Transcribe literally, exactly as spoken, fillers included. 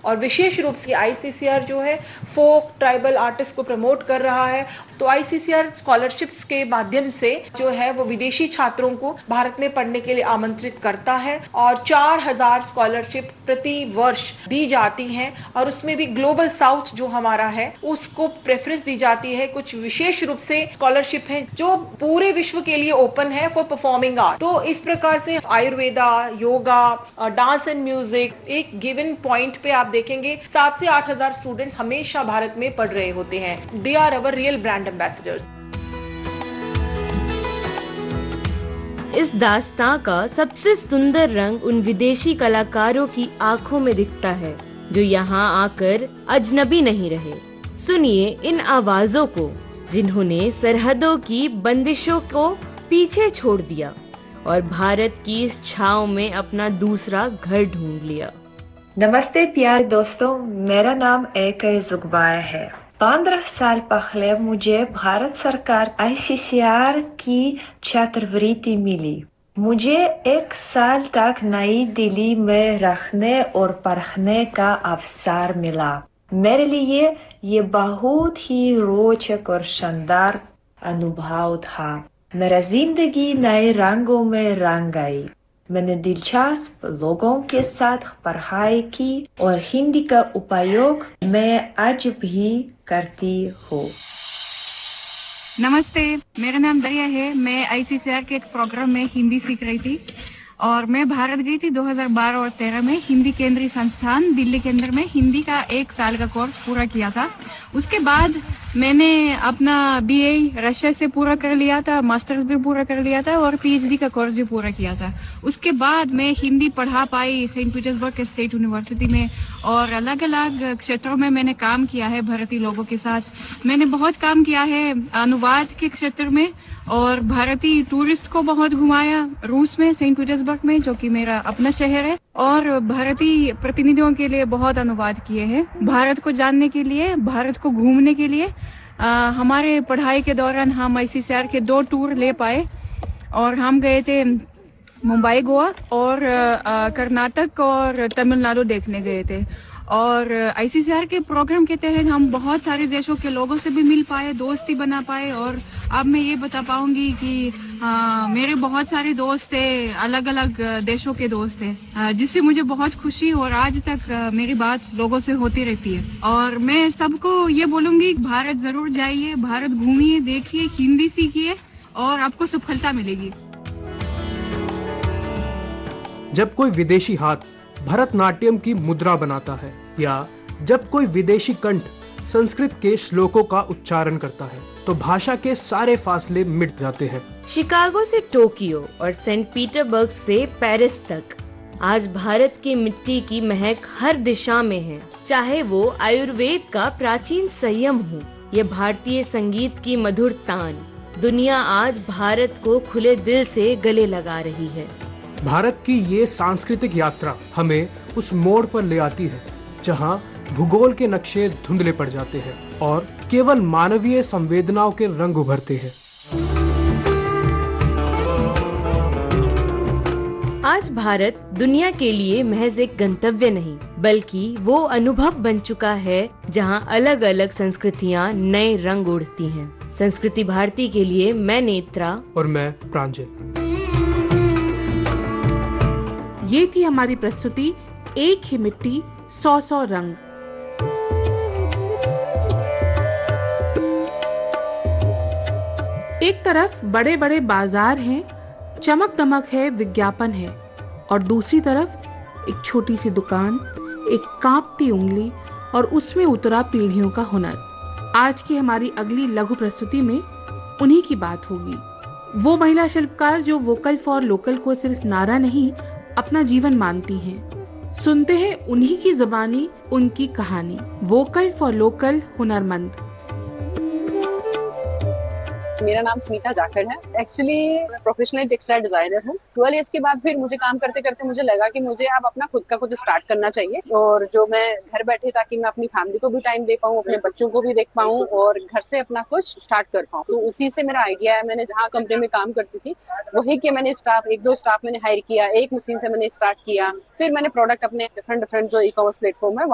और विशेष रूप से आईसीसीआर जो है फोक ट्राइबल आर्टिस्ट को प्रमोट कर रहा है। तो आईसीसीआर स्कॉलरशिप्स के माध्यम से जो है वो विदेशी छात्रों को भारत में पढ़ने के लिए आमंत्रित करता है और चार हजार स्कॉलरशिप प्रति वर्ष दी जाती हैं और उसमें भी ग्लोबल साउथ जो हमारा है उसको प्रेफरेंस दी जाती है। कुछ विशेष रूप से स्कॉलरशिप है जो पूरे विश्व के लिए ओपन है फॉर परफॉर्मिंग आर्ट। तो इस प्रकार से Ayurveda, yoga, dance and music, एक गिवन पॉइंट पे आप देखेंगे सात से आठ हजार स्टूडेंट्स हमेशा भारत में पढ़ रहे होते हैं। They are our real brand ambassadors. इस दास्तां का सबसे सुंदर रंग उन विदेशी कलाकारों की आंखों में दिखता है जो यहाँ आकर अजनबी नहीं रहे। सुनिए इन आवाजों को जिन्होंने सरहदों की बंदिशों को पीछे छोड़ दिया और भारत की इस छांव में अपना दूसरा घर ढूंढ लिया। नमस्ते प्यारे दोस्तों, मेरा नाम एकई जुगबाय है। पंद्रह साल पहले मुझे भारत सरकार आईसीसीआर की छात्रवृत्ति मिली। मुझे एक साल तक नई दिल्ली में रहने और पढ़ने का अवसर मिला। मेरे लिए ये बहुत ही रोचक और शानदार अनुभव था। मेरा जिंदगी नए रंगों में रंग गई। मैंने दिलचस्प लोगों के साथ पढ़ाई की और हिंदी का उपयोग मैं आज भी करती हूँ। नमस्ते, मेरा नाम दरिया है। मैं आईसीसीआर के एक प्रोग्राम में हिंदी सीख रही थी और मैं भारत गई थी दो हज़ार बारह और तेरह में। हिंदी केंद्रीय संस्थान दिल्ली केंद्र में हिंदी का एक साल का कोर्स पूरा किया था। उसके बाद मैंने अपना बीए रशिया से पूरा कर लिया था, मास्टर्स भी पूरा कर लिया था और पीएचडी का कोर्स भी पूरा किया था। उसके बाद मैं हिंदी पढ़ा पाई सेंट पीटर्सबर्ग स्टेट यूनिवर्सिटी में और अलग अलग क्षेत्रों में मैंने काम किया है भारतीय लोगों के साथ। मैंने बहुत काम किया है अनुवाद के क्षेत्र में और भारतीय टूरिस्ट को बहुत घुमाया रूस में, सेंट पीटर्सबर्ग में, जो कि मेरा अपना शहर है, और भारतीय प्रतिनिधियों के लिए बहुत अनुवाद किए हैं। भारत को जानने के लिए, भारत को घूमने के लिए आ, हमारे पढ़ाई के दौरान हम आईसीसीआर के दो टूर ले पाए और हम गए थे मुंबई, गोवा और आ, कर्नाटक और तमिलनाडु देखने गए थे। और आईसीसीआर के प्रोग्राम के तहत हम बहुत सारे देशों के लोगों से भी मिल पाए, दोस्ती बना पाए और अब मैं ये बता पाऊंगी कि आ, मेरे बहुत सारे दोस्त हैं, अलग अलग देशों के दोस्त हैं, जिससे मुझे बहुत खुशी और आज तक आ, मेरी बात लोगों से होती रहती है। और मैं सबको ये बोलूंगी भारत जरूर जाइए, भारत घूमिए, देखिए, हिंदी सीखिए और आपको सफलता मिलेगी। जब कोई विदेशी हाथ भरतनाट्यम की मुद्रा बनाता है या जब कोई विदेशी कंठ संस्कृत के श्लोकों का उच्चारण करता है तो भाषा के सारे फासले मिट जाते हैं। शिकागो से टोक्यो और सेंट पीटर्सबर्ग से पेरिस तक आज भारत की मिट्टी की महक हर दिशा में है। चाहे वो आयुर्वेद का प्राचीन संयम हो या भारतीय संगीत की मधुर तान, दुनिया आज भारत को खुले दिल से गले लगा रही है। भारत की ये सांस्कृतिक यात्रा हमें उस मोड़ पर ले आती है जहां भूगोल के नक्शे धुंधले पड़ जाते हैं और केवल मानवीय संवेदनाओं के रंग उभरते हैं। आज भारत दुनिया के लिए महज एक गंतव्य नहीं बल्कि वो अनुभव बन चुका है जहां अलग अलग संस्कृतियां नए रंग उड़ती हैं। संस्कृति भारती के लिए मैं नेत्रा और मैं प्रांजल। ये थी हमारी प्रस्तुति एक ही मिट्टी सौ सौ रंग। एक तरफ बड़े बड़े बाजार हैं, चमक दमक है, विज्ञापन है, और दूसरी तरफ एक छोटी सी दुकान, एक कांपती उंगली और उसमें उतरा पीढ़ियों का हुनर। आज की हमारी अगली लघु प्रस्तुति में उन्हीं की बात होगी। वो महिला शिल्पकार जो वोकल फॉर लोकल को सिर्फ नारा नहीं अपना जीवन मानती हैं। सुनते हैं उन्हीं की जुबानी, उनकी कहानी। वोकल फॉर लोकल हुनरमंद। मेरा नाम स्मिता जाखड़ है। एक्चुअली मैं प्रोफेशनल टेक्सटाइल डिजाइनर हूँ। ट्वेल्व ईयर्स के बाद फिर मुझे काम करते करते मुझे लगा कि मुझे अब अपना खुद का कुछ स्टार्ट करना चाहिए और जो मैं घर बैठे ताकि मैं अपनी फैमिली को भी टाइम दे पाऊँ, अपने बच्चों को भी देख पाऊँ और घर से अपना कुछ स्टार्ट कर पाऊँ। तो उसी से मेरा आइडिया है। मैंने जहाँ कंपनी में काम करती थी वही के मैंने स्टाफ एक दो स्टाफ मैंने हायर किया, एक मशीन से मैंने स्टार्ट किया, फिर मैंने प्रोडक्ट अपने डिफरेंट डिफरेंट जो ई कॉमर्स प्लेटफॉर्म है